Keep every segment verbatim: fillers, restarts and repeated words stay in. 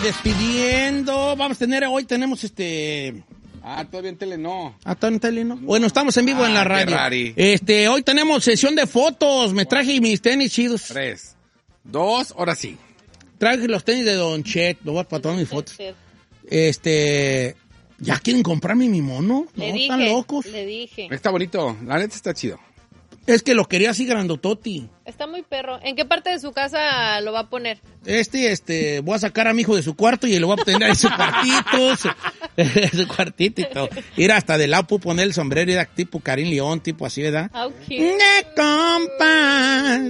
Despidiendo, vamos a tener, hoy tenemos este... Ah, todavía en tele no. Ah, todavía en tele no. Bueno, estamos en vivo ah, en la radio. Rari. Este, hoy tenemos sesión de fotos, me traje mis tenis chidos. Tres, dos, ahora sí. Traje los tenis de Don Chet, lo voy a para todas mis fotos. Este, ¿ya quieren comprarme mi mono? Le no, dije, están locos. Le dije. Está bonito, la neta está chido. Es que lo quería así grandototi. Está muy perro. ¿En qué parte de su casa lo va a poner? Este, este, voy a sacar a mi hijo de su cuarto y le voy a poner ahí su cuartito, su, su cuartito y todo. Ir hasta de lado, puedo poner el sombrero y era tipo Karim León, tipo así, ¿verdad? How cute. ¡Ne compas!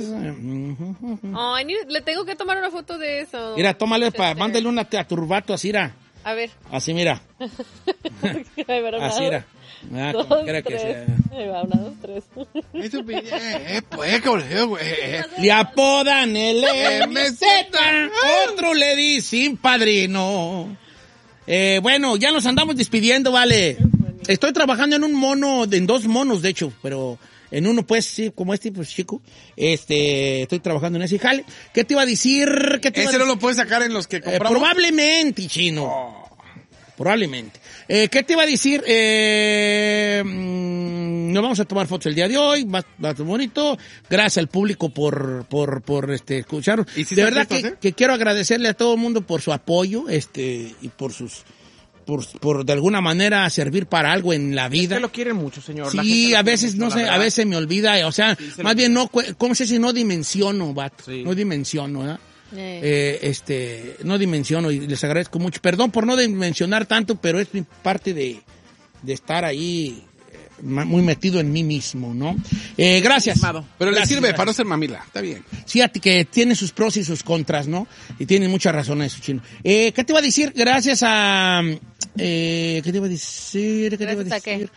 Ay, ni- le tengo que tomar una foto de eso. Mira, tómale, pa, Este, mándale una a tu rubato así, mira. A ver. Así, mira. Ay, pero Así, una, mira. Ah, dos, como quiera que tres. sea. Ahí va, una, dos, tres. Eso, eh, eh, pues, colegio, güey. Le apodan el M Z, otro le dicen padrino. Eh, bueno, ya nos andamos despidiendo, vale. Estoy trabajando en un mono, en dos monos, de hecho, pero en uno, pues, sí, como este, pues, chico. Este, estoy trabajando en ese jale. ¿Qué te iba a decir? ¿Qué te iba a Ese no decir? lo puedes sacar en los que Eh, compramos. probablemente, chino. Probablemente. Eh, ¿Qué te iba a decir? Eh, mm, nos vamos a tomar fotos el día de hoy, va, va a ser bonito. Gracias al público por, por, por este, escuchar. ¿Y si de están verdad que, listos, eh? que quiero agradecerle a todo el mundo por su apoyo, este, y por sus, por, por de alguna manera servir para algo en la vida. Usted lo quiere mucho, señor. La gente Sí, lo a quiere veces, mucho, no la sé, verdad. a veces me olvida, o sea, Sí, se más lo- bien no, cu- ¿cómo se dice? No dimensiono, vato. Sí. No dimensiono, ¿verdad? Eh. Eh, este, no dimensiono y les agradezco mucho. Perdón por no dimensionar tanto, pero es mi parte de, de estar ahí eh, ma- muy metido en mí mismo, ¿no? Eh, gracias. Mismado. Pero le Gracias, sirve gracias. para no ser mamila. Está bien. Sí, a ti que tiene sus pros y sus contras, ¿no? Y tiene mucha razón eso, chino. Eh, ¿qué te iba a decir? Gracias a... Eh, ¿Qué te iba a decir? ¿Qué te iba a ¿Gracias a qué? decir?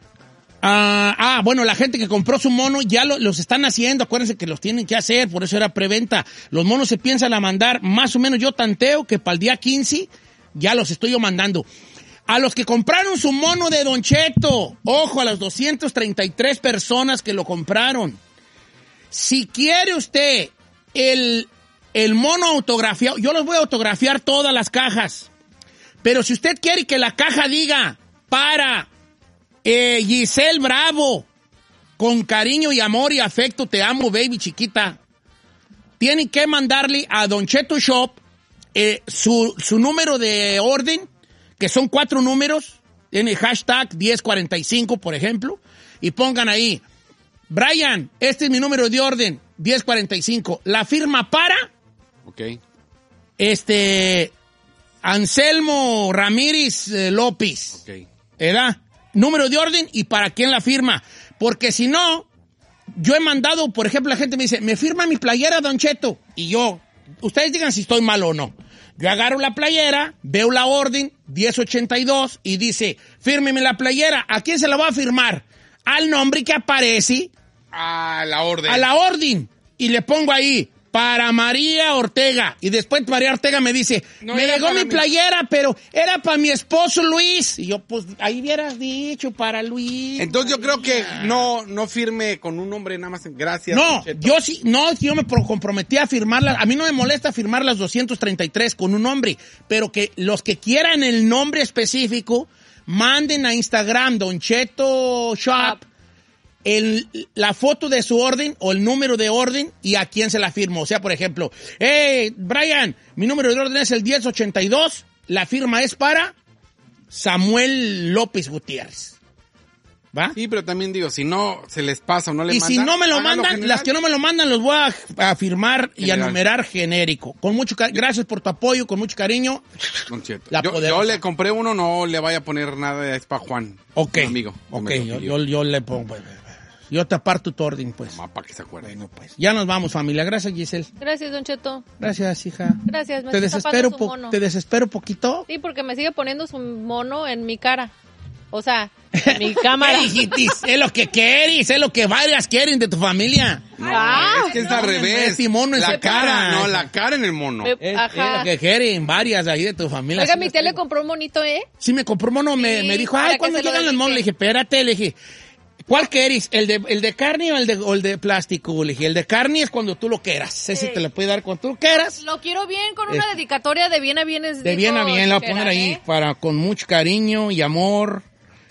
Ah, ah, bueno, la gente que compró su mono ya lo- los están haciendo, acuérdense que los tienen que hacer, por eso era preventa. Los monos se piensan a mandar, más o menos yo tanteo que para el día quince ya los estoy yo mandando. A los que compraron su mono de Don Cheto, ojo, a las doscientas treinta y tres personas que lo compraron. Si quiere usted el, el mono autografiado, yo los voy a autografiar todas las cajas, pero si usted quiere que la caja diga para... Eh, Giselle Bravo, con cariño y amor y afecto, te amo, baby chiquita. Tienen que mandarle a Don Cheto Shop eh, su, su número de orden, que son cuatro números, tiene hashtag diez cuarenta y cinco, por ejemplo, y pongan ahí, Brian, este es mi número de orden, diez cuarenta y cinco. La firma para, Ok. este, Anselmo Ramírez eh, López. Ok. ¿Verdad? Número de orden y para quién la firma. Porque si no, yo he mandado, por ejemplo, la gente me dice, me firma mi playera, Don Cheto. Y yo, ustedes digan si estoy mal o no. Yo agarro la playera, veo la orden, diez ochenta y dos, y dice, fírmeme la playera. ¿A quién se la va a firmar? Al nombre que aparece, A la orden. a la orden. Y le pongo ahí, para María Ortega. Y después María Ortega me dice, No me era llegó para mi mí. playera, pero era para mi esposo Luis. Y yo, pues, ahí hubieras dicho, para Luis. Entonces yo creo que no, no firme con un nombre nada más. Gracias. No, Don Cheto. yo sí, no, yo me pro- comprometí a firmarlas. A mí no me molesta firmar las doscientas treinta y tres con un nombre, pero que los que quieran el nombre específico, manden a Instagram, Don Cheto Shop, el, la foto de su orden o el número de orden y a quién se la firmo. O sea, por ejemplo, hey, Brian, mi número de orden es el diez ochenta y dos, la firma es para Samuel López Gutiérrez. ¿Va? Sí, pero también digo, si no se les pasa o no le Y mandan. si no me lo háganlo mandan, general. las que no me lo mandan los voy a, a firmar y a General. numerar genérico. Con mucho ca- gracias por tu apoyo, con mucho cariño. Don Cheto. La Yo, poderosa. yo le compré uno, no le vaya a poner nada, es para Juan. Ok. Un amigo. que Ok, me lo yo, pidió. yo, yo le pongo. Yo te aparto tu orden, pues. Nomás para que se acuerden. Bueno, pues. Ya nos vamos, familia. Gracias, Giselle. Gracias, Don Cheto. Gracias, hija. Gracias, me Te está desespero, tapando su po- mono. te desespero poquito. Sí, porque me sigue poniendo su mono en mi cara. O sea, en mi cámara. Ey, hijitis, es lo que quieres, es lo que varias quieren de tu familia. Ah, es que es al revés. Este mono en la su cara, cara. no, la cara en el mono. Me- Es, es Ajá. lo que quieren varias ahí de tu familia. Oiga, Sí, mi las tía le tengo. compró un monito, ¿eh? Sí, me compró un mono, me, Sí, me dijo, para ay, que ¿cuándo se lo llegan los dedique. monos? Le dije, espérate, le dije, ¿Cuál querés? ¿El de, el de carne o el de, o el de plástico? Le dije, el de carne es cuando tú lo quieras. Ese Sí. te lo puede dar cuando tú quieras. Lo quiero bien con una Este. dedicatoria de bien a bien. Es De bien a bien, la voy a poner ahí ¿eh? para, con mucho cariño y amor.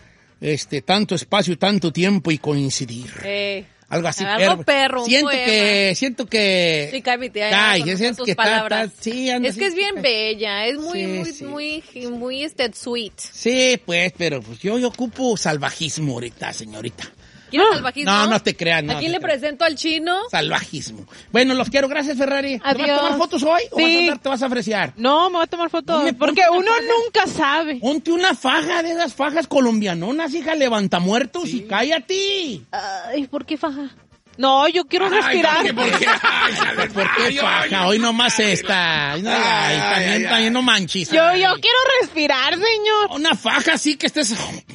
Este, tanto espacio, tanto tiempo y coincidir. Eh, Algo así. Algo perro, un Siento poema. que, siento que... sí, cae mi tía. Cae, con- es con el tus que está- palabras. está- sí, anda, es que sí, es bien sí. bella, es muy, Sí, muy, sí. muy, muy, este, sweet. Sí, pues, pero pues yo, yo ocupo salvajismo ahorita, señorita. ¿Quieres salvajismo? No, no te creas, no. ¿A quién te le creas. presento al chino? Salvajismo. Bueno, los quiero. Gracias, Ferrari. ¿Te vas a Adiós. tomar fotos hoy o vas a Sí. andar, te vas a apreciar? No, me voy a tomar fotos. No me porque pongas uno faja. nunca sabe. Ponte una faja de esas fajas colombianonas, hija, levanta muertos y cállate. Ay, ¿por qué faja? No, yo quiero respirar. Ay, ¿por qué? Ay, ay, ¿Por qué ay, faja? ay, Hoy nomás esta. Ay, no, ay, Ay, también, ay, también no manches. Yo, Ay. yo quiero respirar, señor. Una faja así que estés...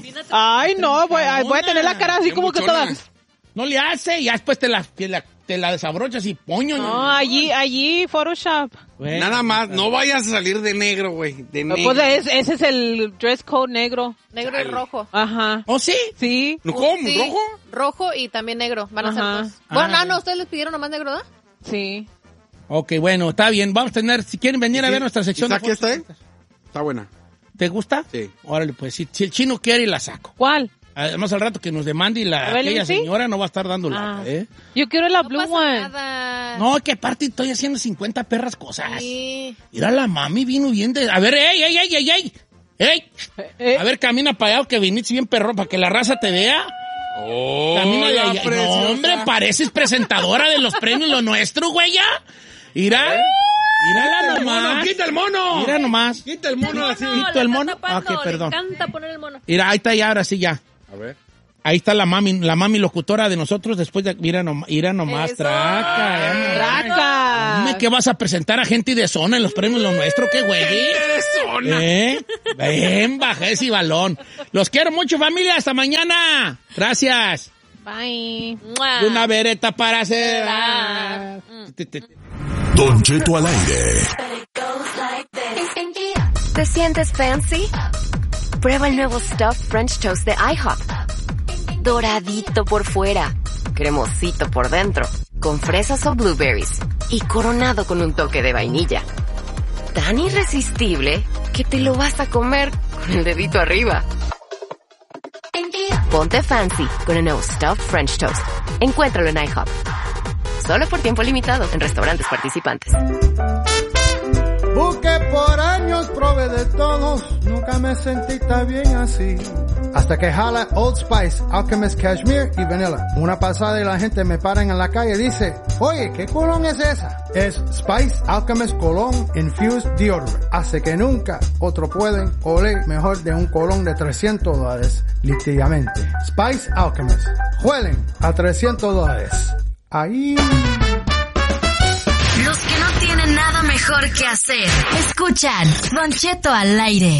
Ay, no, voy, a- voy a tener la cara así Qué como que toda... muchona. No le hace y ya después te la, te la, te la desabrochas y poño. No, allí, allí, Photoshop. Bueno. Nada más, no vayas a salir de negro, güey. De negro. Pues es- ese es el dress code negro. Negro y rojo. Ajá. ¿Oh, sí? Sí. ¿No, ¿Cómo? Sí, ¿Rojo? rojo y también negro. Van a Ajá. ser dos. Bueno, Ah. ah, no, ustedes les pidieron nomás negro, ¿no? Sí. Ok, bueno, está bien. Vamos a tener, si quieren venir a Sí. ver nuestra sección ¿Y de saque fotos. esta, eh? Está buena. ¿Te gusta? Sí. Órale, pues, si, si el chino quiere, la saco. ¿Cuál? Además, al rato que nos demande y la, A ver, aquella ¿sí? señora no va a estar dando lata, Ah. ¿eh? Yo quiero la No blue pasa one. nada. No, que aparte estoy haciendo cincuenta perras cosas. Sí. Mira, la mami vino bien de... A ver, ey, ey, ey, ey, ey. ¡Ey! Eh, A ver, camina para allá que viniste bien perro para que la raza te vea. Oh, Camina de la allá. No, preciosa. hombre, pareces presentadora de los premios Lo Nuestro, güey, ya. Mira, mírala ¡Quita el mono! nomás. ¡Quita el mono! Mira nomás. ¡Quita el mono así! No, ¿Quito le el está mono? tapando, Ok, perdón. Le encanta poner el mono. Mira, ahí está ya, ahora sí ya. A ver. Ahí está la mami, la mami locutora de nosotros después de... Mira, nomás, mira nomás, Eso. traca. ya, Traca. Dime que vas a presentar a gente de zona en los premios Lo Nuestro, qué güey. ¡Eres zona! ¿Eh? Ven, bajé ese balón. Los quiero mucho, familia. Hasta mañana. Gracias. Bye. ¡Mua! De una vereta para hacer... Ah. Te- te- Don Cheto al aire. ¿Te sientes fancy? Prueba el nuevo Stuffed French Toast de IHOP. Doradito por fuera, cremosito por dentro, con fresas o blueberries y coronado con un toque de vainilla. Tan irresistible que te lo vas a comer con el dedito arriba. Ponte fancy con el nuevo Stuffed French Toast. Encuéntralo en IHOP. Solo por tiempo limitado en restaurantes participantes. Busqué por años, probé de todos, nunca me sentí tan bien así. Hasta que jala Old Spice, Alchemist Cashmere y Vanilla. Una pasada y la gente me paran en la calle y dice, oye, ¿qué colón es esa? Es Spice Alchemist Cologne Infused Deodorant. Hace que nunca otro pueden oler mejor de un colón de trescientos dólares, literalmente. Spice Alchemist. Huelen a trescientos dólares. Ahí... Los que no tienen nada mejor que hacer. Escuchan Don Cheto al aire.